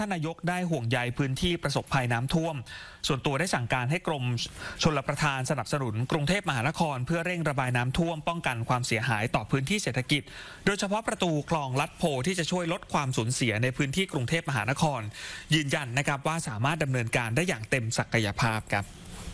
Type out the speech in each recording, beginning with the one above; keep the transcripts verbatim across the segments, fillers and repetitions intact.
ท่านนายกได้ห่วงใยพื้นที่ประสบภัยน้ำท่วมส่วนตัวได้สั่งการให้กรมชลประทานสนับสนุนกรุงเทพมหานครเพื่อเร่งระบายน้ำท่วมป้องกันความเสียหายต่อพื้นที่เศรษฐกิจโดยเฉพาะประตูคลองลัดโพที่จะช่วยลดความสูญเสียในพื้นที่กรุงเทพมหานครยืนยันนะครับว่าสามารถดำเนินการได้อย่างเต็มศักยภาพครับ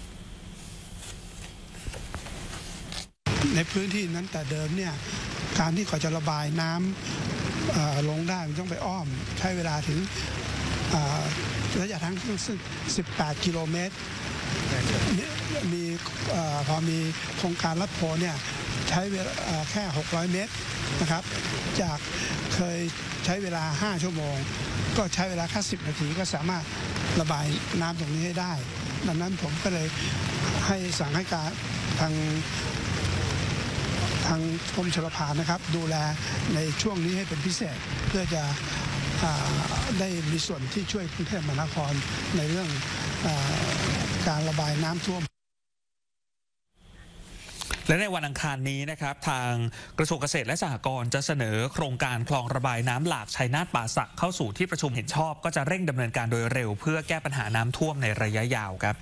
ในพื้นที่นั้นแต่เดิมเนี่ยการที่เขาจะระบายน้ำลงได้มันต้องไปอ้อมใช้เวลาถึงระยะทางสิบแปดกิโลเมตรมีพอมีโครงการลัดโพเนี่ยใช้เวลาแค่หกร้อยเมตรนะครับจากเคยใช้เวลาห้าชั่วโมงก็ใช้เวลาแค่สิบนาทีก็สามารถระบายน้ำตรงนี้ให้ได้ดังนั้นผมก็เลยให้สั่งให้การทางทางกรมชลประทานนะครับดูแลในช่วงนี้ให้เป็นพิเศษเพื่อจะได้มีส่วนที่ช่วยกรุงเทพมหานครในเรื่องการระบายน้ำท่วมและในวันอังคารนี้นะครับทางกระทรวงเกษตรและสหกรณ์จะเสนอโครงการคลองระบายน้ำหลากชัยนาทป่าสักเข้าสู่ที่ประชุมเห็นชอบก็จะเร่งดำเนินการโดยเร็วเพื่อแก้ปัญหาน้ำท่วมในระยะยาวครับ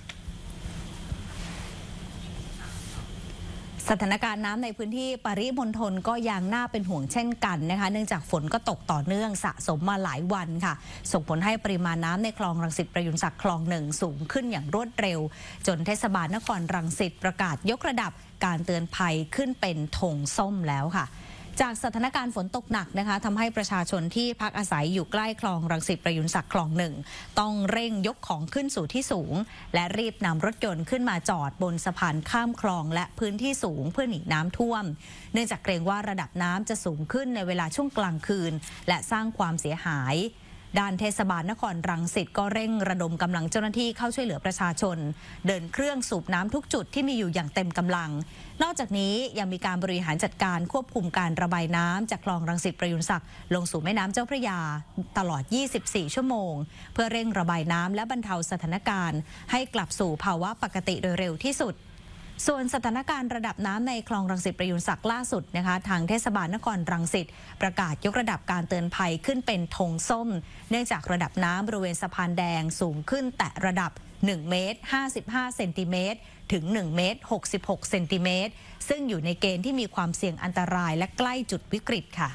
สถานการณ์น้ำในพื้นที่ปริมณฑลก็ยังน่าเป็นห่วงเช่นกันนะคะเนื่องจากฝนก็ตกต่อเนื่องสะสมมาหลายวันค่ะส่งผลให้ปริมาณน้ำในคลองรังสิตประยุนศักดิ์คลองหนึ่งสูงขึ้นอย่างรวดเร็วจนเทศบาลนครรังสิตประกาศยกระดับการเตือนภัยขึ้นเป็นธงส้มแล้วค่ะจากสถานการณ์ฝนตกหนักนะคะทำให้ประชาชนที่พักอาศัยอยู่ใกล้คลองรังสิตประยุนศักดิ์คลองหนึ่งต้องเร่งยกของขึ้นสู่ที่สูงและรีบนำรถยนต์ขึ้นมาจอดบนสะพานข้ามคลองและพื้นที่สูงเพื่อหนีน้ำท่วมเนื่องจากเกรงว่าระดับน้ำจะสูงขึ้นในเวลาช่วงกลางคืนและสร้างความเสียหายด้านเทศบาลนครรังสิตก็เร่งระดมกำลังเจ้าหน้าที่เข้าช่วยเหลือประชาชนเดินเครื่องสูบน้ำทุกจุดที่มีอยู่อย่างเต็มกำลังนอกจากนี้ยังมีการบริหารจัดการควบคุมการระบายน้ำจากคลองรังสิตประยุนศักดิ์ลงสู่แม่น้ำเจ้าพระยาตลอดยี่สิบสี่ชั่วโมงเพื่อเร่งระบายน้ำและบรรเทาสถานการณ์ให้กลับสู่ภาวะปกติโดยเร็วที่สุดส่วนสถานการณ์ระดับน้ำในคลองรังสิตประยุนศักดิ์ล่าสุดนะคะทางเทศบาลนครรังสิตประกาศยกระดับการเตือนภัยขึ้นเป็นธงส้มเนื่องจากระดับน้ำบริเวณสะพานแดงสูงขึ้นแตะระดับหนึ่งเมตรห้าสิบห้าเซนติเมตรถึงหนึ่งเมตรหกสิบหกเซนติเมตรซึ่งอยู่ในเกณฑ์ที่มีความเสี่ยงอันตรายและใกล้จุดวิกฤตค่ะ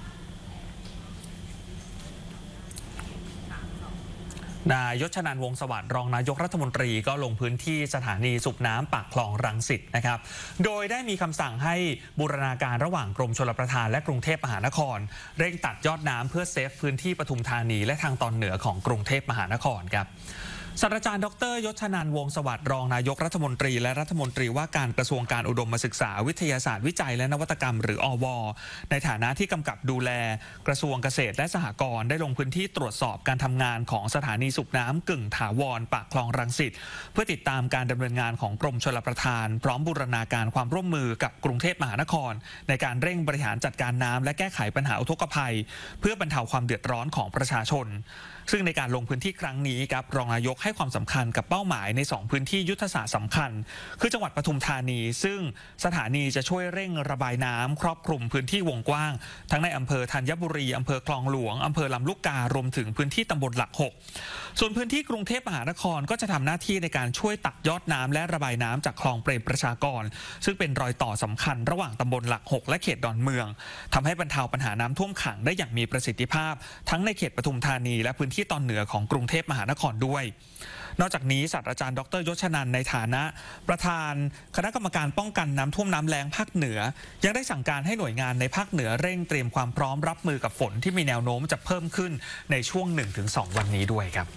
นายยศชนันท์ วงศ์สวัสดิ์รองนายกรัฐมนตรีก็ลงพื้นที่สถานีสูบน้ำปากคลองรังสิตนะครับโดยได้มีคำสั่งให้บูรณาการระหว่างกรมชลประทานและกรุงเทพมหานครเร่งตัดยอดน้ำเพื่อเซฟพื้นที่ปทุมธานีและทางตอนเหนือของกรุงเทพมหานครครับศาสตราจารย์ดรยศชนันท์ วงศ์สวัสดิ์รองนายกรัฐมนตรีและรัฐมนตรีว่าการกระทรวงการอุดมศึกษาวิทยาศาสตร์วิจัยและนวัตกรรมหรืออวในฐานะที่กำกับดูแลกระทรวงเกษตรและสหกรณ์ได้ลงพื้นที่ตรวจสอบการทำงานของสถานีสูบน้ำกึ่งถาวรปากคลองรังสิตเพื่อติดตามการดำเนินงานของกรมชลประทานพร้อมบูรณาการความร่วมมือกับกรุงเทพมหานครในการเร่งบริหารจัดการน้ำและแก้ไขปัญหาอุทกภัยเพื่อบรรเทาความเดือดร้อนของประชาชนซึ่งในการลงพื้นที่ครั้งนี้ครับรองนายกให้ความสำคัญกับเป้าหมายในสองพื้นที่ยุทธศาสตร์สำคัญคือจังหวัดปทุมธานีซึ่งสถานีจะช่วยเร่งระบายน้ำครอบคลุมพื้นที่วงกว้างทั้งในอำเภอธัญบุรีอำเภอคลองหลวงอำเภอลำลูกการวมถึงพื้นที่ตำบลหลักหกส่วนพื้นที่กรุงเทพมหานครก็จะทำหน้าที่ในการช่วยตักยอดน้ำและระบายน้ำจากคลองเปรมประชากรซึ่งเป็นรอยต่อสำคัญระหว่างตำบลหลักหกและเขตดอนเมืองทำให้บรรเทาปัญหาน้ำท่วมขังได้อย่างมีประสิทธิภาพทั้งในเขตปทุมธานีและพื้นที่ตอนเหนือของกรุงเทพมหานครด้วยนอกจากนี้ศาสตราจารย์ดรยศชนันท์ในฐานะประธานคณะกรรมการป้องกันน้ำท่วมน้ำแล้งภาคเหนือยังได้สั่งการให้หน่วยงานในภาคเหนือเร่งเตรียมความพร้อมรับมือกับฝนที่มีแนวโน้มจะเพิ่มขึ้นในช่วง หนึ่งถึงสอง วันนี้ด้วยครับ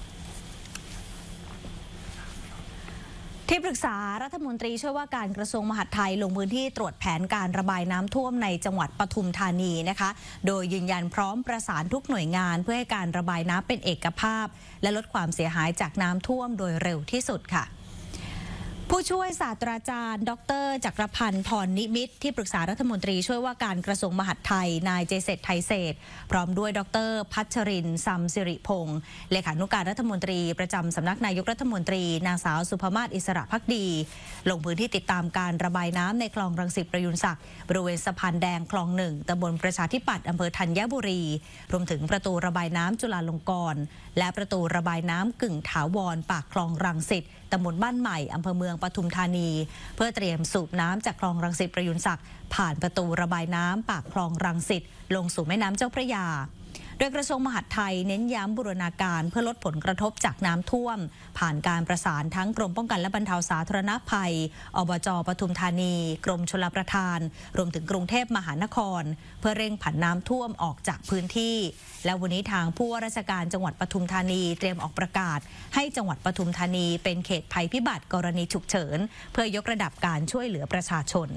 ที่ปรึกษารัฐมนตรีช่วยว่าการกระทรวงมหาดไทยลงพื้นที่ตรวจแผนการระบายน้ำท่วมในจังหวัดปทุมธานีนะคะโดยยืนยันพร้อมประสานทุกหน่วยงานเพื่อให้การระบายน้ำเป็นเอกภาพและลดความเสียหายจากน้ำท่วมโดยเร็วที่สุดค่ะผู้ช่วยศาสตราจารย์ดรจักรพันธ์พรนิมิตรที่ปรึกษารัฐมนตรีช่วยว่าการกระทรวงมหาดไทยนายเจเศษไทยเศษพร้อมด้วยดรพัชรินทร์ซัมสิริพงศ์เลขานุการรัฐมนตรีประจำสำนักนายกรัฐมนตรีนางสาวสุภมาศอิสระภักดีลงพื้นที่ติดตามการระบายน้ำในคลองรังสิตประยุนศักดิ์บริเวณสะพานแดงคลองหนึ่งตำบลประชาธิปัตย์อำเภอธัญบุรีรวมถึงประตูระบายน้ำจุฬาลงกรณ์และประตูระบายน้ำกึ่งถาวรปากคลองรังสิตตำบลบ้านใหม่อำเภอเมืองปทุมธานีเพื่อเตรียมสูบน้ำจากคลองรังสิตประยุนศักดิ์ผ่านประตูระบายน้ำปากคลองรังสิตลงสู่แม่น้ำเจ้าพระยาโดยกระทรวงมหาดไทยเน้นย้ำบูรณาการเพื่อลดผลกระทบจากน้ำท่วมผ่านการประสานทั้งกรมป้องกันและบรรเทาสาธารณภัยอบจ.ปทุมธานีกรมชลประทานรวมถึงกรุงเทพมหานครเพื่อเร่งผันน้ำท่วมออกจากพื้นที่และวันนี้ทางผู้ว่าราชการจังหวัดปทุมธานีเตรียมออกประกาศให้จังหวัดปทุมธานีเป็นเขตภัยพิบัติกรณีฉุกเฉินเพื่อยกระดับการช่วยเหลือประชาชน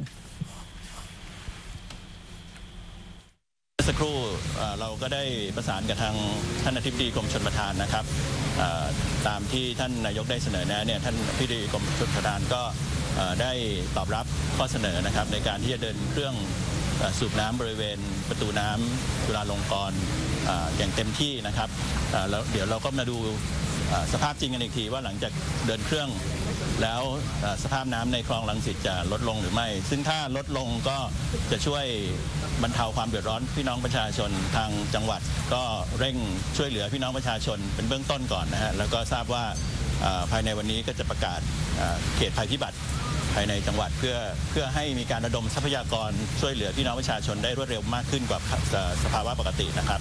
สักครู่เราก็ได้ประสานกับทางท่านอธิบดีกรมชลประทานนะครับตามที่ท่านนายกได้เสนอแนะเนี่ยท่านอธิบดีกรมชลประทานก็ได้ตอบรับข้อเสนอนะครับในการที่จะเดินเครื่องสูบน้ำบริเวณประตูน้ำจุฬาลงกรณ์อย่างเต็มที่นะครับแล้วเดี๋ยวเราก็มาดูสภาพจริงกันอีกทีว่าหลังจากเดินเครื่องแล้วสภาพน้ำในคลองรังสิตจะลดลงหรือไม่ซึ่งถ้าลดลงก็จะช่วยบรรเทาความเดือดร้อนพี่น้องประชาชนทางจังหวัดก็เร่งช่วยเหลือพี่น้องประชาชนเป็นเบื้องต้นก่อนนะฮะแล้วก็ทราบว่าภายในวันนี้ก็จะประกาศเขตภัยพิบัติภายในจังหวัดเพื่อเพื่อให้มีการระดมทรัพยากรช่วยเหลือพี่น้องประชาชนได้รวดเร็วมากขึ้นกว่าสภาวะปกตินะครับ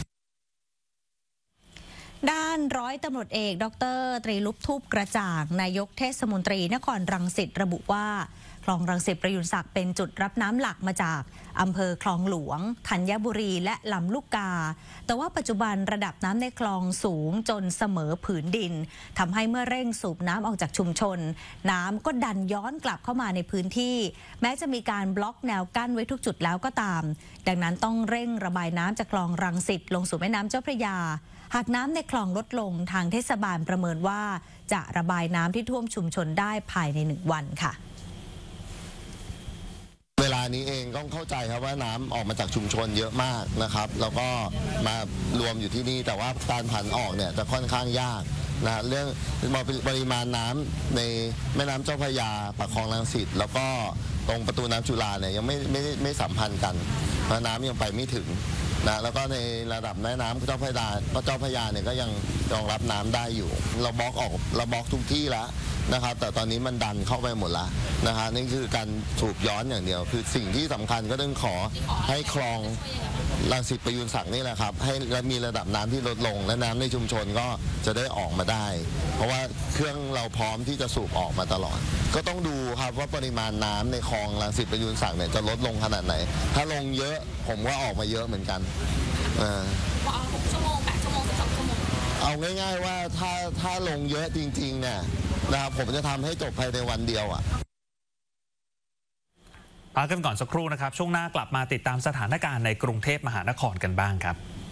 ด้านร้อยตำรวจเอกดรตรีลุปทูปกระจ่างนายกเทศมนตรีนครรังสิตระบุว่าคลองรังสิตประยุนศักดิ์เป็นจุดรับน้ำหลักมาจากอำเภอคลองหลวงธัญบุรีและลำลูกกาแต่ว่าปัจจุบันระดับน้ำในคลองสูงจนเสมอผืนดินทำให้เมื่อเร่งสูบน้ำออกจากชุมชนน้ำก็ดันย้อนกลับเข้ามาในพื้นที่แม้จะมีการบล็อกแนวกั้นไว้ทุกจุดแล้วก็ตามดังนั้นต้องเร่งระบายน้ำจากคลองรังสิตลงสู่แม่น้ำเจ้าพระยาหากน้ำในคลองลดลงทางเทศบาลประเมินว่าจะระบายน้ำที่ท่วมชุมชนได้ภายในหนึ่งวันค่ะเวลานี้เองต้องเข้าใจครับว่าน้ำออกมาจากชุมชนเยอะมากนะครับแล้วก็มารวมอยู่ที่นี่แต่ว่าการผันออกเนี่ยจะค่อนข้างยากนะเรื่องปริมาณน้ำในแม่น้ำเจ้าพระยาปากคลองรังสิตแล้วก็ตรงประตูน้ำจุฬาเนี่ยยังไม่ไม่ไม่สัมพันธ์กันเพราะน้ำยังไปไม่ถึงนะแล้วก็ในระดับแม่น้ำเจ้าพระยาก็เจ้าพระยาเนี่ยก็ยังรองรับน้ำได้อยู่เราบล็อกออกเราบล็อกทุกที่แล้วนะครับแต่ตอนนี้มันดันเข้าไปหมดละนะคะนี่คือการสูบย้อนอย่างเดียวคือสิ่งที่สำคัญก็ต้องขอให้คลองรังสิตประยุนศักดิ์นี่แหละครับให้มีระดับน้ำที่ลดลงและน้ำในชุมชนก็จะได้ออกมาได้เพราะว่าเครื่องเราพร้อมที่จะสูบออกมาตลอดก็ต้องดูครับว่าปริมาณน้ำในคลองรังสิตประยุนศักดิ์เนี่ยจะลดลงขนาดไหนถ้าลงเยอะผมก็ออกมาเยอะเหมือนกันว่าเอาหกชั่วโมงแปดชั่วโมงสิบสองชั่วโมงเอาง่ายๆว่าถ้าถ้าลงเยอะจริงๆเนี่ยนะครับผมจะทำให้จบภายในวันเดียวอ่ะพักกันก่อนสักครู่นะครับช่วงหน้ากลับมาติดตามสถานการณ์ในกรุงเทพมหานครกันบ้างครับ